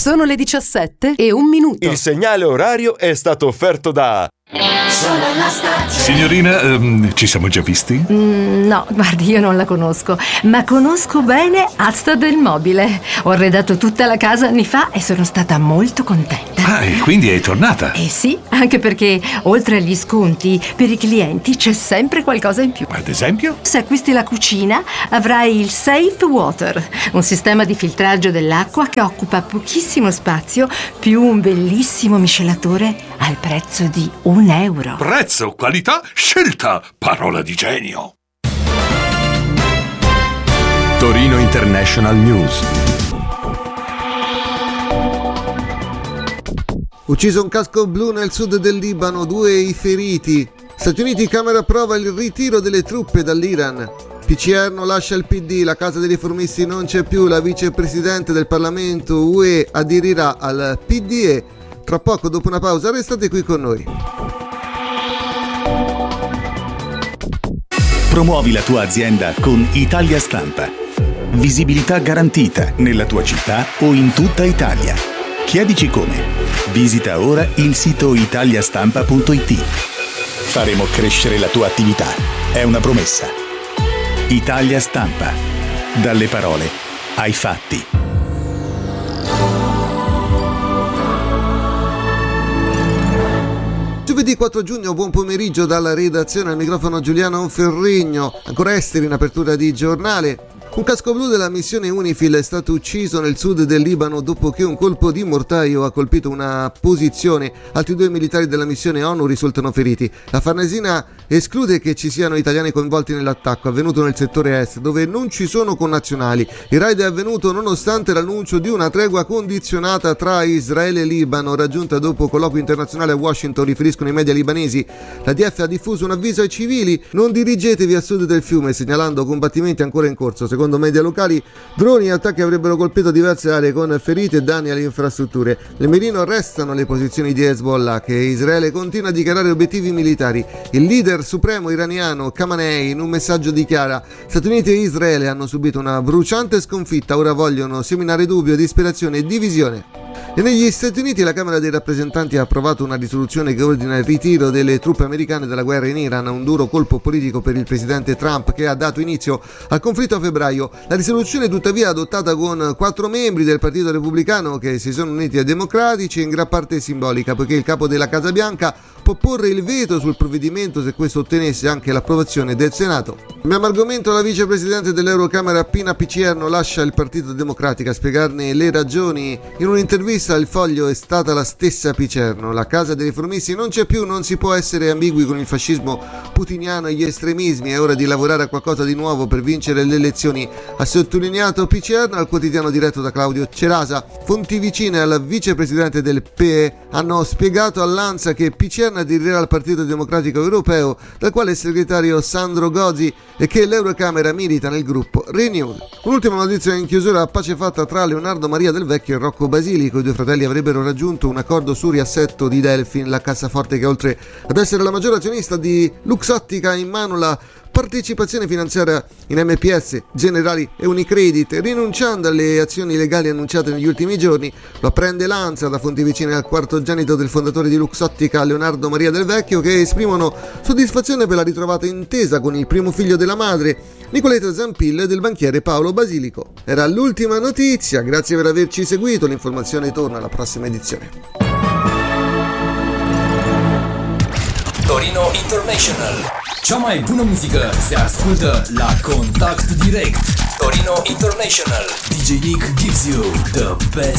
Sono le 17:01. Il segnale orario è stato offerto da... Signorina, ci siamo già visti? No, guardi, io non la conosco, ma conosco bene Asta del Mobile. Ho arredato tutta la casa anni fa e sono stata molto contenta. Ah, e quindi è tornata? Eh sì, anche perché oltre agli sconti, per i clienti c'è sempre qualcosa in più. Ad esempio? Se acquisti la cucina, avrai il Safe Water, un sistema di filtraggio dell'acqua che occupa pochissimo spazio, più un bellissimo miscelatore al prezzo di €1. Prezzo, qualità, scelta, parola di genio. Torino International News. Ucciso un casco blu nel sud del Libano, 2 i feriti. Stati Uniti, Camera approva il ritiro delle truppe dall'Iran. PCR non lascia il PD, la Casa dei Riformisti non c'è più, la vicepresidente del Parlamento UE aderirà al PDE. Tra poco, dopo una pausa, restate qui con noi. Promuovi la tua azienda con Italia Stampa. Visibilità garantita nella tua città o in tutta Italia. Chiedici come. Visita ora il sito italiastampa.it. Faremo crescere la tua attività. È una promessa. Italia Stampa. Dalle parole ai fatti. Giovedì 4 giugno, buon pomeriggio dalla redazione, al microfono Giuliano Ferrigno. Ancora esteri in apertura di giornale. Un casco blu della missione UNIFIL è stato ucciso nel sud del Libano dopo che un colpo di mortaio ha colpito una posizione. Altri 2 militari della missione ONU risultano feriti. La Farnesina esclude che ci siano italiani coinvolti nell'attacco avvenuto nel settore est, dove non ci sono connazionali. Il raid è avvenuto nonostante l'annuncio di una tregua condizionata tra Israele e Libano, raggiunta dopo colloquio internazionale a Washington, riferiscono i media libanesi. La DF ha diffuso un avviso ai civili: non dirigetevi a sud del fiume, segnalando combattimenti ancora in corso. Secondo media locali, droni e attacchi avrebbero colpito diverse aree con feriti e danni alle infrastrutture. Nel mirino restano le posizioni di Hezbollah, che Israele continua a dichiarare obiettivi militari. Il leader supremo iraniano Khamenei in un messaggio dichiara: Stati Uniti e Israele hanno subito una bruciante sconfitta, ora vogliono seminare dubbio, disperazione e divisione. E negli Stati Uniti la Camera dei rappresentanti ha approvato una risoluzione che ordina il ritiro delle truppe americane dalla guerra in Iran, un duro colpo politico per il presidente Trump che ha dato inizio al conflitto a febbraio. La risoluzione tuttavia adottata con 4 membri del Partito Repubblicano che si sono uniti ai democratici è in gran parte simbolica, poiché il capo della Casa Bianca può porre il veto sul provvedimento se questo ottenesse anche l'approvazione del Senato. Cambiamo argomento. La vicepresidente dell'Eurocamera Pina Picierno lascia il Partito Democratico. A spiegarne le ragioni in un'intervista al Foglio è stata la stessa Picierno: la Casa dei Riformisti non c'è più, non si può essere ambigui con il fascismo putiniano e gli estremismi, è ora di lavorare a qualcosa di nuovo per vincere le elezioni, ha sottolineato Picierno al quotidiano diretto da Claudio Cerasa. Fonti vicine alla vicepresidente del PE hanno spiegato all'ANSA che Picierno aderirà al Partito Democratico Europeo, dal quale è segretario Sandro Gozi, e che l'Eurocamera milita nel gruppo Renew. Un'ultima notizia in chiusura: pace fatta tra Leonardo Maria Del Vecchio e Rocco Basilico. I 2 fratelli avrebbero raggiunto un accordo su riassetto di Delfin, la cassaforte che oltre ad essere la maggiore azionista di Luxottica ha in mano la partecipazione finanziaria in MPS, Generali e Unicredit, rinunciando alle azioni legali annunciate negli ultimi giorni. Lo apprende l'ANSA da fonti vicine al quartogenito del fondatore di Luxottica, Leonardo Maria Del Vecchio, che esprimono soddisfazione per la ritrovata intesa con il primo figlio della madre, Nicoletta Zampil, e del banchiere Paolo Basilico. Era l'ultima notizia, grazie per averci seguito, l'informazione torna alla prossima edizione. Torino International. Cea mai bună muzică se ascultă la Contact Direct. Torino International. DJ Nick gives you the best